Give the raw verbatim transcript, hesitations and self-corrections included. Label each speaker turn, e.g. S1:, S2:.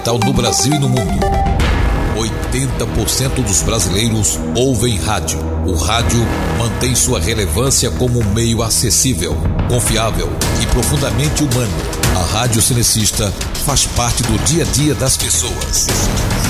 S1: No Brasil e no mundo, oitenta por cento dos brasileiros ouvem rádio. O rádio mantém sua relevância como um meio acessível, confiável e profundamente humano. A Rádio Cinecista faz parte do dia a dia das pessoas.